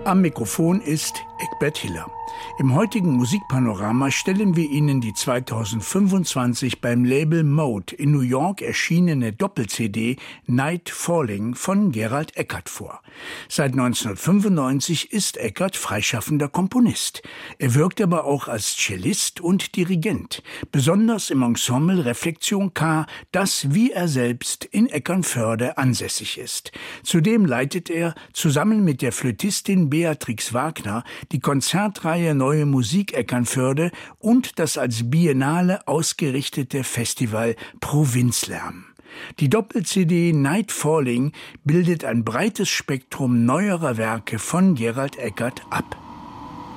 Am Mikrofon ist Egbert Hiller. Im heutigen Musikpanorama stellen wir Ihnen die 2025 beim Label Mode in New York erschienene Doppel-CD Night Falling von Gerald Eckert vor. Seit 1995 ist Eckert freischaffender Komponist. Er wirkt aber auch als Cellist und Dirigent, besonders im Ensemble Reflexion K, das wie er selbst in Eckernförde ansässig ist. Zudem leitet er zusammen mit der Flötistin Beatrix Wagner die Konzertreihe Neue Musik Eckernförde und das als Biennale ausgerichtete Festival Provinzlärm. Die Doppel-CD Night Falling bildet ein breites Spektrum neuerer Werke von Gerald Eckert ab.